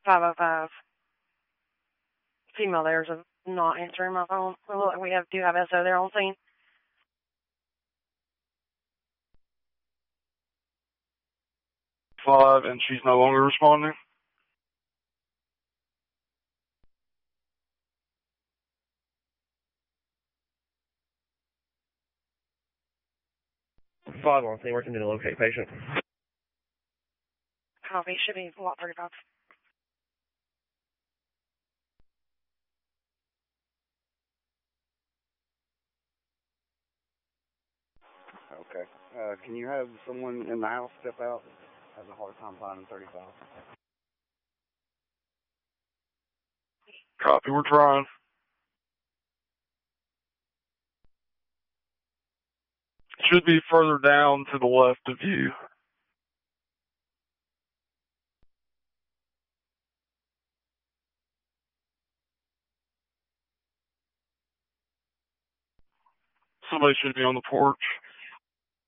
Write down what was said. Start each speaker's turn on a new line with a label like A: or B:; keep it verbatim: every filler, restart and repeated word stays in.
A: five oh five. Female there's a not answering my phone. We look like we have do have S O there on scene.
B: Five, and she's no longer responding.
C: Five on scene, working to locate patient.
A: Copy, should be lot thirty-five.
D: Okay. Uh, can you have someone in the house step out? Has a hard time finding thirty-five.
B: Copy, we're trying. Should be further down to the left of you. Somebody should be on the porch.